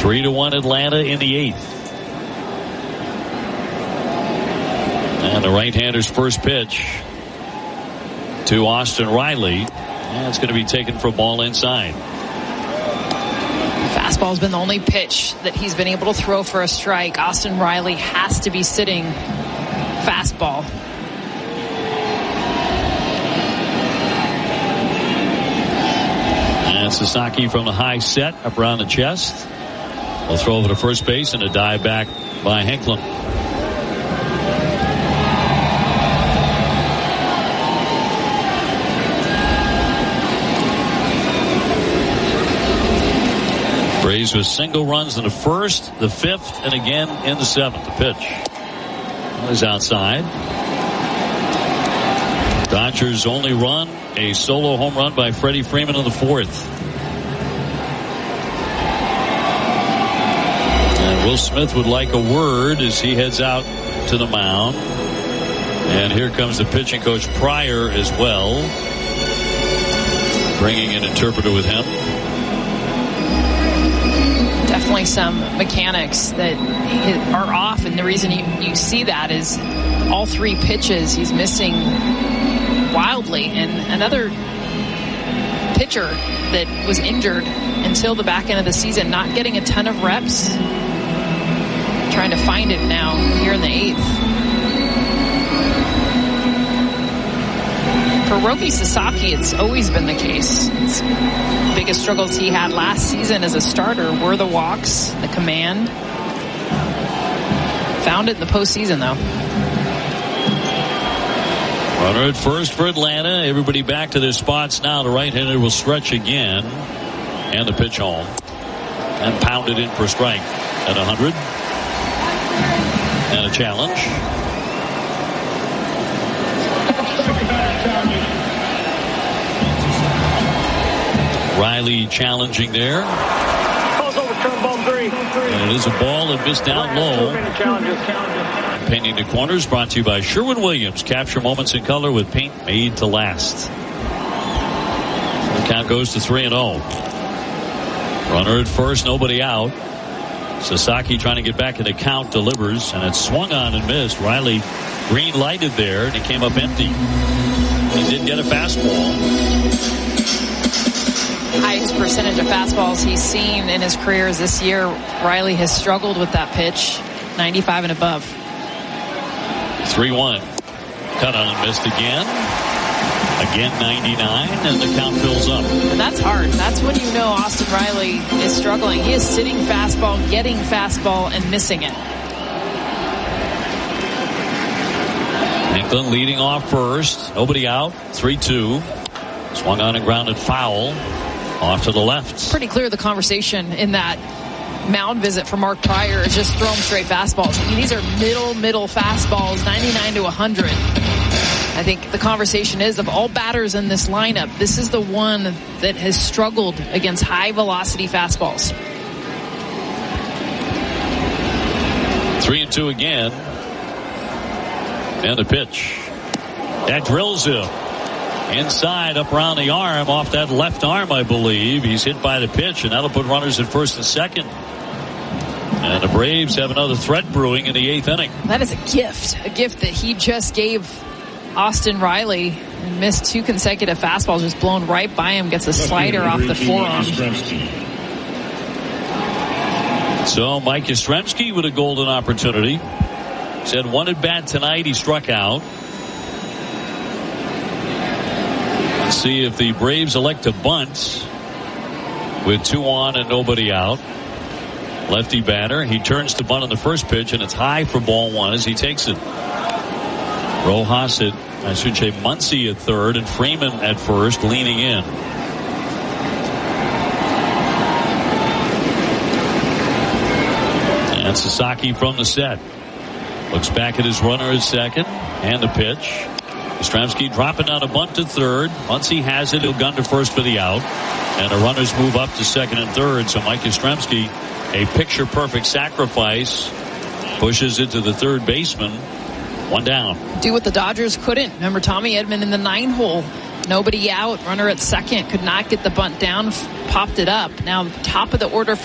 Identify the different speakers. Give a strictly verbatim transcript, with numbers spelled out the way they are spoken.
Speaker 1: Three to one Atlanta in the eighth. And the right-hander's first pitch to Austin Riley. And it's going to be taken for a ball inside.
Speaker 2: Fastball's been the only pitch that he's been able to throw for a strike. Austin Riley has to be sitting fastball.
Speaker 1: And Sasaki from the high set up around the chest. Will throw over to first base and a dive back by Henklin. Braves with single runs in the first, the fifth, and again in the seventh. The pitch is outside. Dodgers only run a solo home run by Freddie Freeman in the fourth. And Will Smith would like a word as he heads out to the mound. And here comes the pitching coach Pryor as well, bringing an interpreter with him.
Speaker 2: Definitely some mechanics that are off, and the reason you, you see that is all three pitches he's missing wildly. And another pitcher that was injured until the back end of the season, not getting a ton of reps, trying to find it now here in the eighth. For Roki Sasaki, it's always been the case. It's the biggest struggles he had last season as a starter were the walks, the command. Found it in the postseason, though.
Speaker 1: Runner at first for Atlanta. Everybody back to their spots now. The right-hander will stretch again. And the pitch home. And pounded in for a strike at one hundred. And a challenge. Riley challenging there. And it is a ball that missed down low. Painting the corners brought to you by Sherwin-Williams. Capture moments in color with paint made to last. The count goes to three and oh. Runner at first, nobody out. Sasaki trying to get back in the count, delivers, and it's swung on and missed. Riley green lighted there, and he came up empty. He didn't get a fastball.
Speaker 2: Highest percentage of fastballs he's seen in his career is this year. Riley has struggled with that pitch, ninety-five and above.
Speaker 1: three one. Cut on and missed again. Again ninety-nine, and the count fills up.
Speaker 2: And that's hard. That's when you know Austin Riley is struggling. He is sitting fastball, getting fastball, and missing it.
Speaker 1: Henklin leading off first. Nobody out. three two. Swung on and grounded foul. Off to the left.
Speaker 2: It's pretty clear the conversation in that mound visit for Mark Pryor is just throw him straight fastballs. I mean, these are middle, middle fastballs, ninety-nine to one hundred. I think the conversation is, of all batters in this lineup, this is the one that has struggled against high-velocity fastballs.
Speaker 1: Three and two again. And the pitch. That drills him. Inside, up around the arm, off that left arm, I believe. He's hit by the pitch, and that'll put runners at first and second. And the Braves have another threat brewing in the eighth inning.
Speaker 2: That is a gift. A gift that he just gave Austin Riley. And missed two consecutive fastballs, just blown right by him. Gets a slider off the forearm.
Speaker 1: So Mike Yastrzemski with a golden opportunity. He's had one at bat tonight. He struck out. Let's see if the Braves elect to bunt with two on and nobody out. Lefty batter. He turns to bunt on the first pitch, and it's high for ball one as he takes it. Rojas at, I should say, Muncy at third, and Freeman at first, leaning in. And Sasaki from the set. Looks back at his runner at second, and the pitch. Yastrzemski dropping on a bunt to third. Once he has it, he'll gun to first for the out. And the runners move up to second and third. So Mike Yastrzemski, a picture-perfect sacrifice, pushes it to the third baseman. One down.
Speaker 2: Do what the Dodgers couldn't. Remember Tommy Edman in the nine hole. Nobody out. Runner at second. Could not get the bunt down. Popped it up. Now top of the order for